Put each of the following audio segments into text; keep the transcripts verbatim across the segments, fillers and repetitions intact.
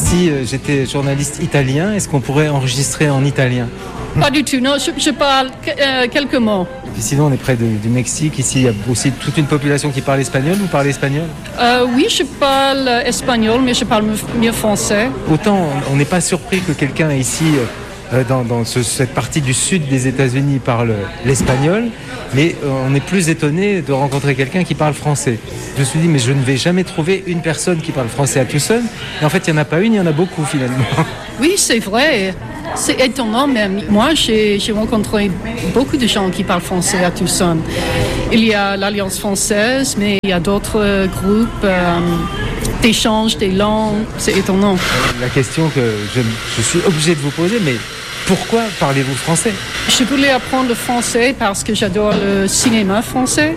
si euh, j'étais journaliste italien, est-ce qu'on pourrait enregistrer en italien? Pas du tout, non, je, je parle euh, quelques mots. Et puis sinon, on est près de, du Mexique. Ici, il y a aussi toute une population qui parle espagnol. Vous parlez espagnol? euh, Oui, je parle espagnol, mais je parle mieux français. Autant, on n'est pas surpris que quelqu'un ici... Euh, Dans, dans ce, cette partie du sud des États-Unis parle l'espagnol, mais euh, on est plus étonné de rencontrer quelqu'un qui parle français. Je me suis dit, mais je ne vais jamais trouver une personne qui parle français à Tucson. Et en fait, il n'y en a pas une, il y en a beaucoup finalement. Oui, c'est vrai. C'est étonnant même. Moi, j'ai, j'ai rencontré beaucoup de gens qui parlent français à Tucson. Il y a l'Alliance française, mais il y a d'autres groupes euh, d'échange des langues. C'est étonnant. La question que je, je suis obligé de vous poser, mais pourquoi parlez-vous français? Je voulais apprendre le français parce que j'adore le cinéma français.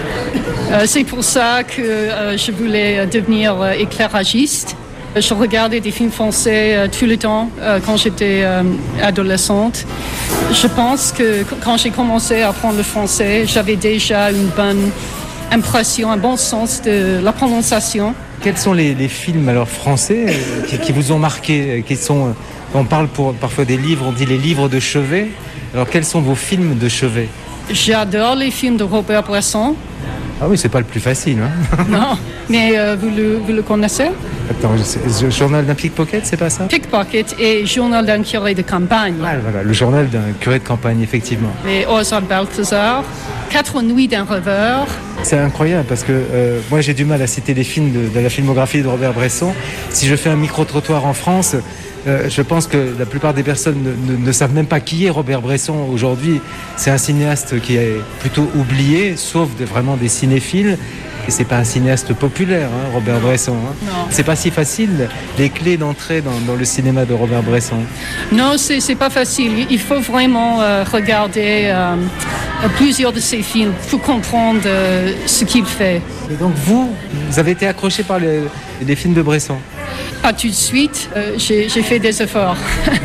Euh, c'est pour ça que euh, je voulais devenir euh, éclairagiste. Je regardais des films français euh, tout le temps euh, quand j'étais euh, adolescente. Je pense que quand j'ai commencé à apprendre le français, j'avais déjà une bonne impression, un bon sens de la prononciation. Quels sont les, les films alors français euh, qui, qui vous ont marqué, qui sont, on parle pour, parfois des livres, on dit les livres de chevet. Alors quels sont vos films de chevet? J'adore les films de Robert Bresson. Ah oui, c'est pas le plus facile. Hein. Non, mais euh, vous, le, vous le connaissez? Attends, le journal d'un pickpocket, c'est pas ça? Pickpocket et journal d'un curé de campagne. Ah voilà, le journal d'un curé de campagne, effectivement. Les Oswald Balthazar, Quatre nuits d'un rêveur. C'est incroyable parce que euh, moi j'ai du mal à citer les films de, de la filmographie de Robert Bresson. Si je fais un micro-trottoir en France, euh, je pense que la plupart des personnes ne, ne, ne savent même pas qui est Robert Bresson aujourd'hui. C'est un cinéaste qui est plutôt oublié, sauf de, vraiment des cinéphiles. Et c'est pas un cinéaste populaire, hein, Robert Bresson. Hein. Non. C'est pas si facile, les clés d'entrée dans, dans le cinéma de Robert Bresson. Non, c'est, c'est pas facile. Il faut vraiment euh, regarder euh, plusieurs de ses films pour comprendre euh, ce qu'il fait. Et donc vous, vous avez été accroché par les, les films de Bresson? Pas tout de suite, euh, j'ai, j'ai fait des efforts.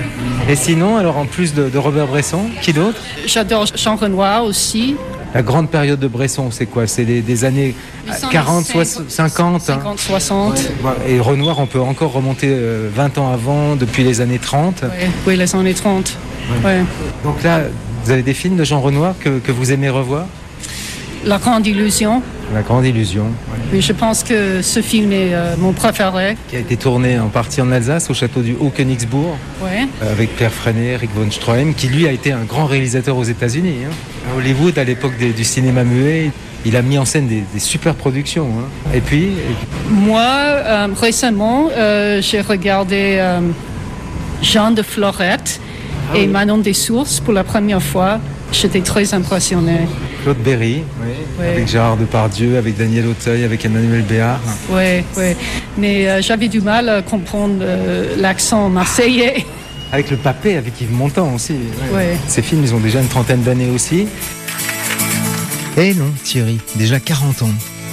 Et sinon, alors en plus de, de Robert Bresson, qui d'autre? J'adore Jean Renoir aussi. La grande période de Bresson, c'est quoi? C'est des, des années quarante, cinquante, cinquante, soixante. Ouais. Et Renoir, on peut encore remonter euh, vingt ans avant, depuis les années trente. Ouais. Oui, les années trente. Ouais. Ouais. Donc là, vous avez des films de Jean Renoir que, que vous aimez revoir? La Grande Illusion. La Grande Illusion. Ouais. Oui, je pense que ce film est euh, mon préféré. Qui a été tourné en partie en Alsace, au château du Haut-Königsbourg, ouais. euh, avec Pierre Freinet, Eric von Stroheim, qui lui a été un grand réalisateur aux États-Unis. Hein. À Hollywood, à l'époque des, du cinéma muet, il a mis en scène des, des super productions. Hein. Et puis, et puis... Moi, euh, récemment, euh, j'ai regardé euh, Jean de Florette ah, et oui. Manon des Sources pour la première fois. J'étais très impressionnée. Claude Berry, oui, oui. Avec Gérard Depardieu, avec Daniel Auteuil, avec Emmanuel Béard. Oui, oui. Mais euh, j'avais du mal à comprendre euh, l'accent marseillais. Avec le Papet, avec Yves Montand aussi. Oui. Oui. Ces films, ils ont déjà une trentaine d'années aussi. Eh non, Thierry, déjà quarante ans.